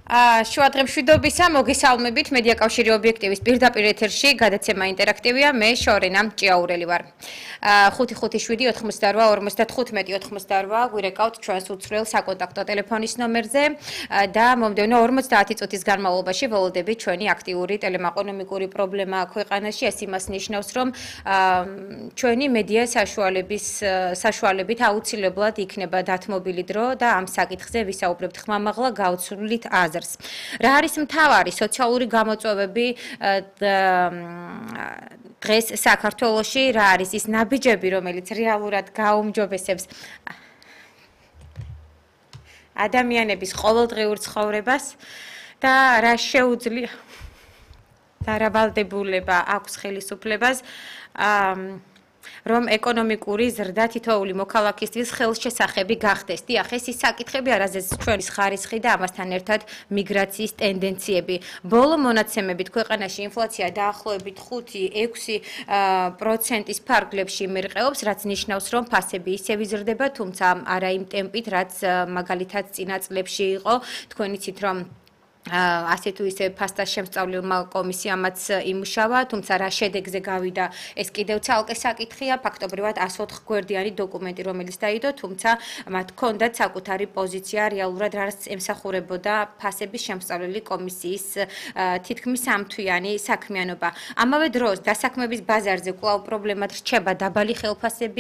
შუადღემშვიდობისა, მოგესალმებით მედია კავშირი ობიექტივის პირდაპირ ეთერში გადაცემა ინტერაქტივია, მე შორენა ჭიაურელი ვარ. 557-88-58 გვირეკავთ ჩვენს უცვლელ საკონტაქტო ტელეფონის ნომერზე და მომდევნო 50 წუთის განმავლობაში ველოდებით ჩვენი აქტიური ტელემაყონომიკური პრობლემა ქვეყანაში. ეს იმას ნიშნავს, რომ ჩვენი მედია საშუალებით აუცილებლად იქნება დათმობილი დრო და ამ საკითხზე ვისაუბრებთ ხმამაღლა გაუცვლით აზრს. რა არის მთავარი სოციალური გამოწვევები დღეს საქართველოში, რა არის ის ნაბიჯები, რომელიც რეალურად გაუმჯობესებს ადამიანების ყოველდღიურ ცხოვრებას და რა შეუძლია და რა ვალდებულება აქვს ხელისუფლებას რომ ეკონომიკური ზრდა თითოეული მოქალაქისთვის ხელშესახები გახდეს. დიახ, ეს ის საკითხები, არაზეც ჩვენის ხარისხი და ამასთან ერთად მიგრაციის ტენდენციები. ბოლო მონაცემებით ქვეყანაში ინფლაცია დაახლოებით 5-6%-ის ფარგლებში მერყეობს, რაც ნიშნავს, რომ ფასები ისევ იზრდება, თუმცა არა იმ ტემპით, რაც მაგალითად წინა წლებში იყო. თქვენ იცით, რომ ასე თუ ისე ფასთა შემსწავლელმა კომისიამაც იმუშავა, თუმცა რა შედეგზე გავიდა, ეს კიდევ ცალკე საკითხია, ფაქტობრივად 104 გვერდიანი დოკუმენტი, რომელიც დაიდო, თუმცა მათ ჰქონდათ საკუთარი პოზიცია, რეალურად რაც ემსახურებოდა ფასების შემსწავლელი კომისიის თითქმის სამთვიანი საქმიანობა. ამავე დროს დასაქმების ბაზარზე კვლავ პრობლემად რჩება დაბალი ხელფასები